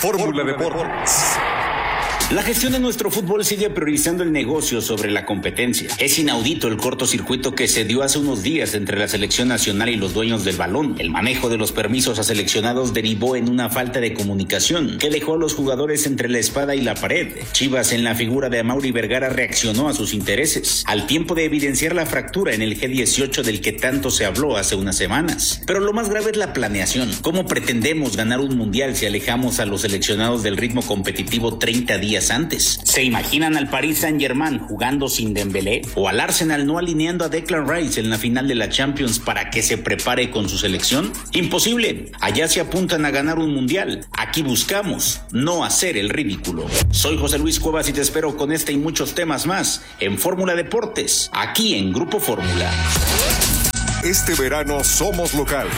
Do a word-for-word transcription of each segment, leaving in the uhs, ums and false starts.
Fórmula Deportes. La gestión de nuestro fútbol sigue priorizando el negocio sobre la competencia. Es inaudito el cortocircuito que se dio hace unos días entre la selección nacional y los dueños del balón. El manejo de los permisos a seleccionados derivó en una falta de comunicación que dejó a los jugadores entre la espada y la pared. Chivas, en la figura de Amaury Vergara, reaccionó a sus intereses, al tiempo de evidenciar la fractura en el G dieciocho del que tanto se habló hace unas semanas. Pero lo más grave es la planeación. ¿Cómo pretendemos ganar un mundial si alejamos a los seleccionados del ritmo competitivo treinta días antes? ¿Se imaginan al Paris Saint-Germain jugando sin Dembélé? ¿O al Arsenal no alineando a Declan Rice en la final de la Champions para que se prepare con su selección? Imposible. Allá se apuntan a ganar un mundial. Aquí buscamos no hacer el ridículo. Soy José Luis Cuevas y te espero con este y muchos temas más en Fórmula Deportes, aquí en Grupo Fórmula. Este verano somos locales.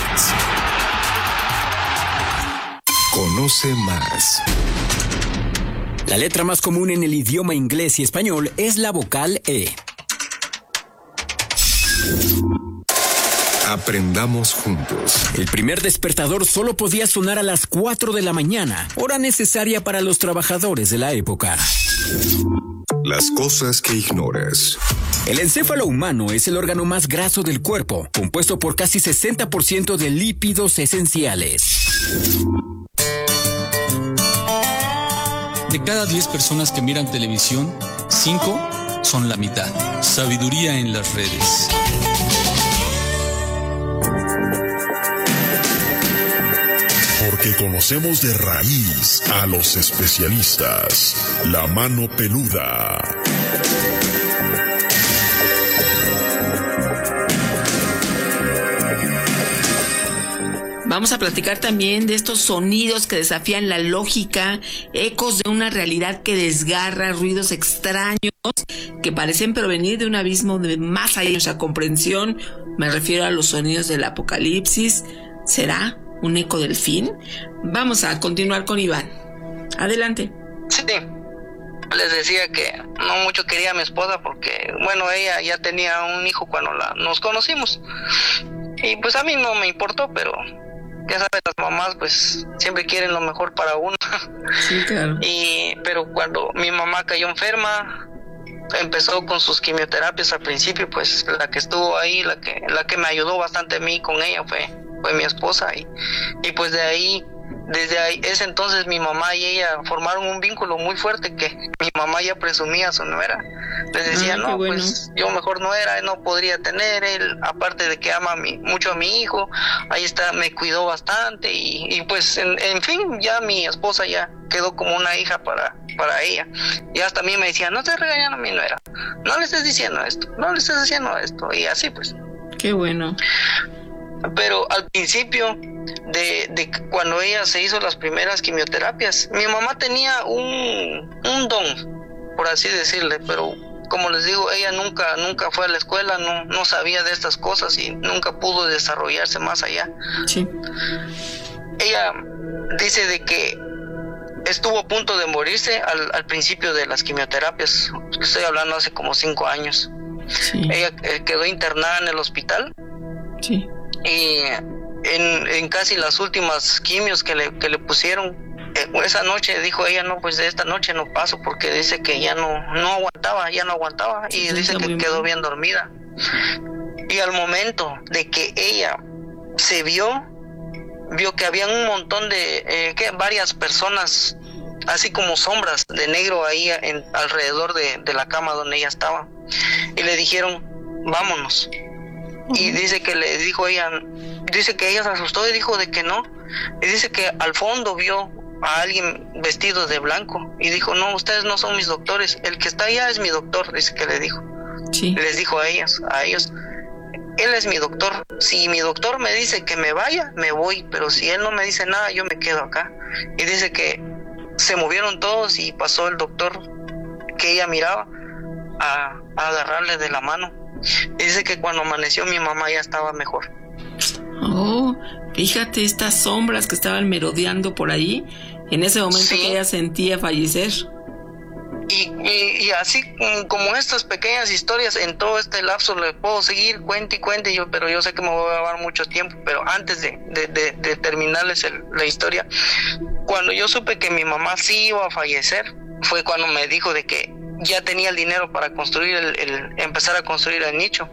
Conoce más. La letra más común en el idioma inglés y español es la vocal E. Aprendamos juntos. El primer despertador solo podía sonar a las cuatro de la mañana, hora necesaria para los trabajadores de la época. Las cosas que ignoras. El encéfalo humano es el órgano más graso del cuerpo, compuesto por casi sesenta por ciento de lípidos esenciales. De cada diez personas que miran televisión, cinco son la mitad. Sabiduría en las redes. Porque conocemos de raíz a los especialistas. La mano peluda. Vamos a platicar también de estos sonidos que desafían la lógica, ecos de una realidad que desgarra, ruidos extraños que parecen provenir de un abismo de más allá de nuestra comprensión. Me refiero a los sonidos del apocalipsis. ¿Será un eco del fin? Vamos a continuar con Iván. Adelante. Sí, les decía que no mucho quería a mi esposa porque, bueno, ella ya tenía un hijo cuando la, nos conocimos. Y pues a mí no me importó, pero ya sabes, las mamás pues siempre quieren lo mejor para uno. Sí, claro. Y pero cuando mi mamá cayó enferma, empezó con sus quimioterapias al principio, pues la que estuvo ahí, la que la que me ayudó bastante a mí con ella fue fue mi esposa y y pues de ahí desde ahí, ese entonces mi mamá y ella formaron un vínculo muy fuerte que mi mamá ya presumía a su nuera. Les decía, ah, no, bueno. Pues yo mejor nuera, no podría tener, él, aparte de que ama a mi, mucho a mi hijo, ahí está, me cuidó bastante y, y pues, en, en fin, ya mi esposa ya quedó como una hija para, para ella. Y hasta a mí me decía, no te regañan a mi nuera, no le estés diciendo esto, no le estés diciendo esto, y así pues. Qué bueno. Pero al principio de, de cuando ella se hizo las primeras quimioterapias, mi mamá tenía un, un don, por así decirle, pero como les digo, ella nunca nunca fue a la escuela, no, no sabía de estas cosas y nunca pudo desarrollarse más allá. Sí. Ella dice de que estuvo a punto de morirse al, al principio de las quimioterapias, estoy hablando hace como cinco años. Sí. Ella eh, quedó internada en el hospital. Sí. Y en, en casi las últimas quimios que le, que le pusieron, eh, esa noche dijo ella, no, pues de esta noche no paso porque dice que ya no, no aguantaba, ya no aguantaba y sí, dice que quedó bien dormida. Y al momento de que ella se vio, vio que había un montón de, eh, que varias personas, así como sombras de negro ahí en, alrededor de, de la cama donde ella estaba. Y le dijeron, vámonos. Y dice que le dijo ella, dice que ella se asustó y dijo de que no. Y dice que al fondo vio a alguien vestido de blanco y dijo, no, ustedes no son mis doctores, el que está allá es mi doctor, dice que le dijo. Sí. Les dijo a ellas, a ellos, él es mi doctor, si mi doctor me dice que me vaya, me voy, pero si él no me dice nada, yo me quedo acá. Y dice que se movieron todos y pasó el doctor que ella miraba a, a agarrarle de la mano. Y dice que cuando amaneció mi mamá ya estaba mejor. Oh, fíjate estas sombras que estaban merodeando por ahí en ese momento, sí, que ella sentía fallecer. Y, y, y así como estas pequeñas historias, en todo este lapso le puedo seguir, cuente y cuente, yo, pero yo sé que me voy a llevar mucho tiempo. Pero antes de, de, de, de terminarles el, la historia, cuando yo supe que mi mamá sí iba a fallecer, fue cuando me dijo de que ya tenía el dinero para construir el, el empezar a construir el nicho.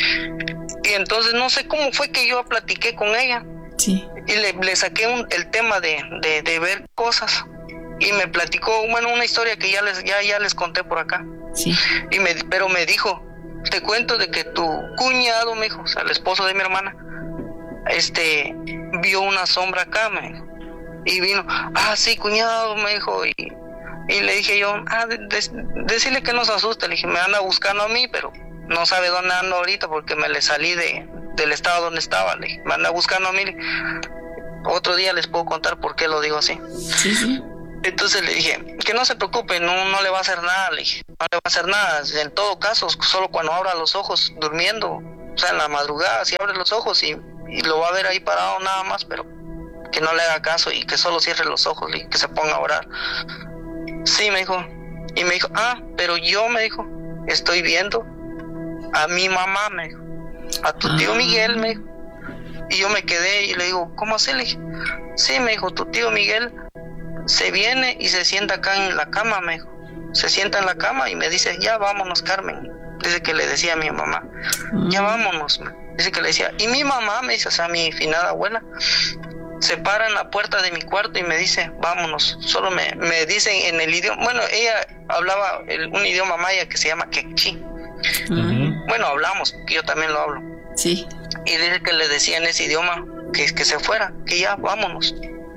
Y entonces no sé cómo fue que yo platiqué con ella. Sí. Y le, le saqué un, el tema de, de, de ver cosas. Y me platicó, bueno, una historia que ya les ya ya les conté por acá. Sí. Y me, pero me dijo, te cuento de que tu cuñado, me dijo, o sea, el esposo de mi hermana, este, vio una sombra acá, me dijo. Y vino, ah, sí, cuñado, me dijo. Y, y le dije yo, ah, de, de, decirle que no se asuste. Le dije, me anda buscando a mí, pero no sabe dónde ando ahorita porque me le salí de, del estado donde estaba. Le dije, me anda buscando a mí. Otro día les puedo contar por qué lo digo así. Sí, sí. Entonces le dije, que no se preocupe, no, no le va a hacer nada, le dije, no le va a hacer nada, en todo caso, solo cuando abra los ojos durmiendo, o sea, en la madrugada, si abre los ojos y, y lo va a ver ahí parado nada más, pero que no le haga caso y que solo cierre los ojos y que se ponga a orar. Sí, me dijo, y me dijo, ah, pero yo, me dijo, estoy viendo a mi mamá, me dijo, a tu tío Miguel, me dijo, y yo me quedé y le digo, ¿cómo así? Le dije, sí, me dijo, tu tío Miguel se viene y se sienta acá en la cama, me dijo. Se sienta en la cama y me dice, ya vámonos, Carmen. Dice que le decía a mi mamá, ya vámonos. Dice que le decía, y mi mamá, me dice, o sea, mi finada abuela, se para en la puerta de mi cuarto y me dice, vámonos. Solo me, me dicen en el idioma, bueno, ella hablaba el, un idioma maya que se llama quechí. Uh-huh. Bueno, hablamos, yo también lo hablo. Sí. Y dice que le decía en ese idioma que, que se fuera, que ya vámonos.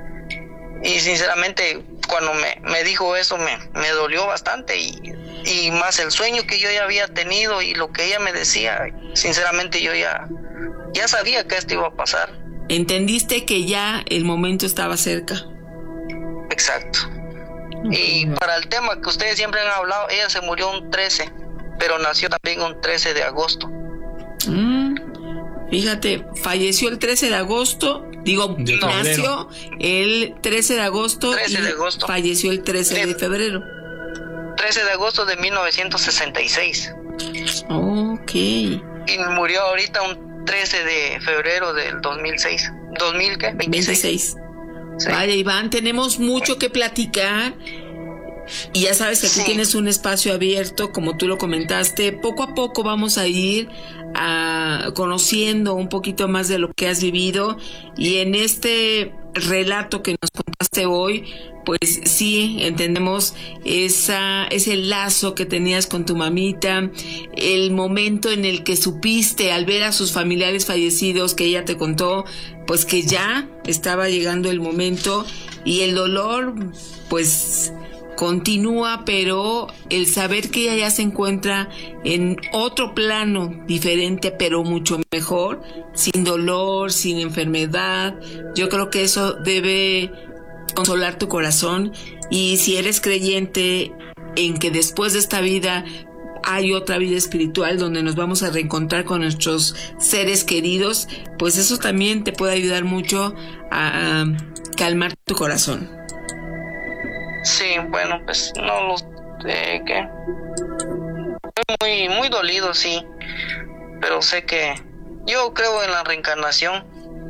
Y sinceramente cuando me, me dijo eso me, me dolió bastante y, y más el sueño que yo ya había tenido y lo que ella me decía, sinceramente yo ya, ya sabía que esto iba a pasar. ¿Entendiste que ya el momento estaba cerca? Exacto. Y para el tema que ustedes siempre han hablado, ella se murió un trece, pero nació también un trece de agosto. Mm, fíjate, falleció el trece de agosto. Digo, de nació el trece de agosto trece y de agosto. Falleció el trece de, de febrero. trece de agosto de mil novecientos sesenta y seis. Ok. Y murió ahorita un trece de febrero del dos mil seis. ¿dos mil qué? veintiséis. veintiséis. Sí. Vale, Iván, tenemos mucho que platicar. Y ya sabes que aquí sí. Tienes un espacio abierto, como tú lo comentaste. Poco a poco vamos a ir a, conociendo un poquito más de lo que has vivido. Y en este relato que nos contaste hoy, pues sí, entendemos esa, ese lazo que tenías con tu mamita, el momento en el que supiste al ver a sus familiares fallecidos, que ella te contó, pues que ya estaba llegando el momento y el dolor, pues continúa, pero el saber que ella ya se encuentra en otro plano diferente, pero mucho mejor, sin dolor, sin enfermedad, yo creo que eso debe consolar tu corazón. Y si eres creyente en que después de esta vida hay otra vida espiritual donde nos vamos a reencontrar con nuestros seres queridos, pues eso también te puede ayudar mucho a, a calmar tu corazón. Sí, bueno, pues no lo eh, que muy muy dolido, sí, pero sé que yo creo en la reencarnación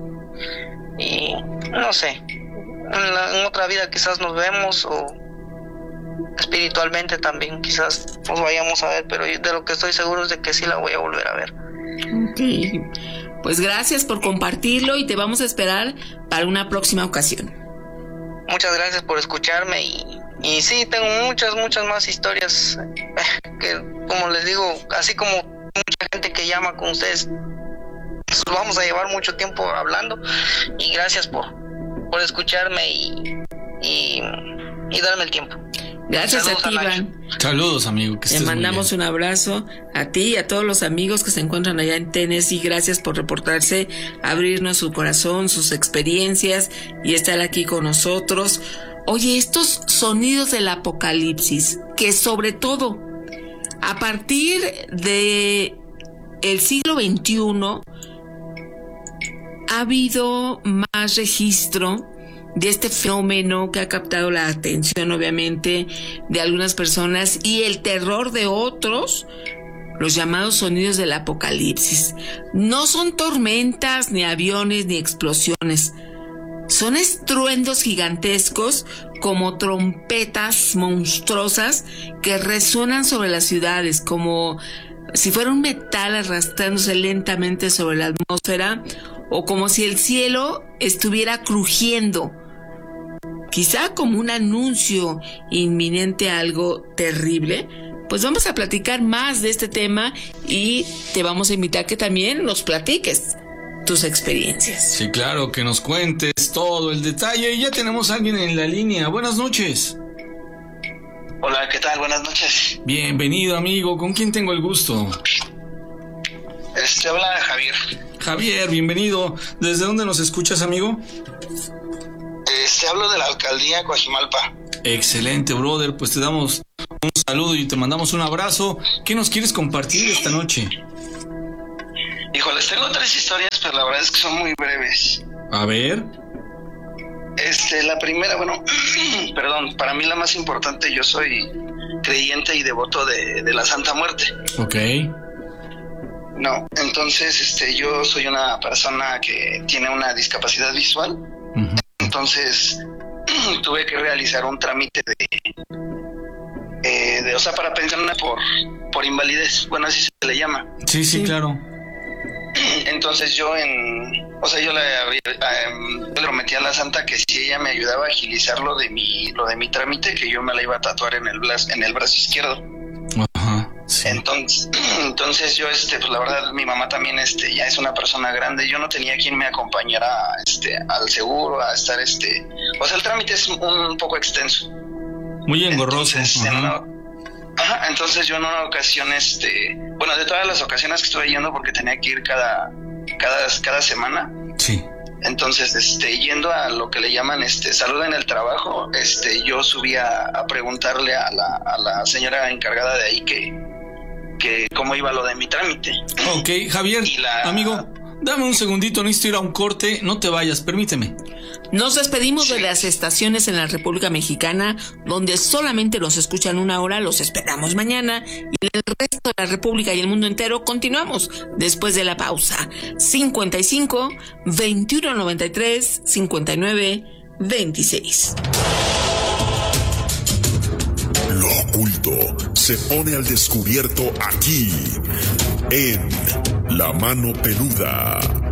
y no sé, en, la, en otra vida quizás nos vemos o espiritualmente también quizás nos vayamos a ver, pero de lo que estoy seguro es de que sí la voy a volver a ver. Okay. Pues gracias por compartirlo y te vamos a esperar para una próxima ocasión. Muchas gracias por escucharme y, y sí, tengo muchas, muchas más historias que, como les digo, así como mucha gente que llama con ustedes, pues vamos a llevar mucho tiempo hablando y gracias por, por escucharme y, y, y darme el tiempo. Gracias. Saludos a ti, Iván. Saludos, amigo. Que Te mandamos un abrazo a ti y a todos los amigos que se encuentran allá en Tennessee. Gracias por reportarse, abrirnos su corazón, sus experiencias y estar aquí con nosotros. Oye, estos sonidos del apocalipsis, que sobre todo a partir de el siglo veintiuno ha habido más registro de este fenómeno que ha captado la atención, obviamente, de algunas personas y el terror de otros, los llamados sonidos del apocalipsis. No son tormentas, ni aviones, ni explosiones. Son estruendos gigantescos como trompetas monstruosas que resuenan sobre las ciudades, como si fuera un metal arrastrándose lentamente sobre la atmósfera, o como si el cielo estuviera crujiendo, quizá como un anuncio inminente a algo terrible. Pues vamos a platicar más de este tema y te vamos a invitar que también nos platiques tus experiencias. Sí, claro, que nos cuentes todo el detalle. Y ya tenemos a alguien en la línea. Buenas noches. Hola, ¿qué tal? Buenas noches. Bienvenido, amigo. ¿Con quién tengo el gusto? Este, habla Javier. Javier, bienvenido. ¿Desde dónde nos escuchas, amigo? Este, hablo de la alcaldía Coajimalpa. Excelente, brother. Pues te damos un saludo y te mandamos un abrazo. ¿Qué nos quieres compartir esta noche? Híjoles, tengo tres historias, pero la verdad es que son muy breves. A ver. Este, la primera, bueno, perdón, para mí la más importante, yo soy creyente y devoto de, de la Santa Muerte. Ok. No, entonces, este, yo soy una persona que tiene una discapacidad visual. Uh-huh. Entonces, tuve que realizar un trámite de, eh, de, o sea, para pensionar por, por invalidez, bueno, así se le llama. Sí, sí, sí, claro. Entonces yo en, o sea, yo le, eh, le prometí a la Santa que si ella me ayudaba a agilizar lo de mi, lo de mi trámite, que yo me la iba a tatuar en el brazo, en el brazo izquierdo. Ajá. Sí. Entonces, entonces yo, este, pues la verdad, mi mamá también, este, ya es una persona grande. Yo no tenía quien me acompañara, este, al seguro, a estar, este, o sea, el trámite es un, un poco extenso. Muy engorroso. Entonces, en una, ajá, entonces yo en una ocasión, este, bueno, de todas las ocasiones que estuve yendo, porque tenía que ir cada, cada, cada semana. Sí. Entonces, este, yendo a lo que le llaman, este, salud en el trabajo, este, yo subí a, a preguntarle a la, a la señora encargada de ahí que, que cómo iba lo de mi trámite. Ok, Javier, la, amigo, dame un segundito, necesito ir a un corte, no te vayas, permíteme. Nos despedimos sí. de las estaciones en la República Mexicana, donde solamente nos escuchan una hora. Los esperamos mañana, y el resto de la República y el mundo entero continuamos después de la pausa. cincuenta y cinco, veintiuno noventa y tres, cincuenta y nueve, veintiséis. Lo oculto se pone al descubierto aquí, en La Mano Peluda.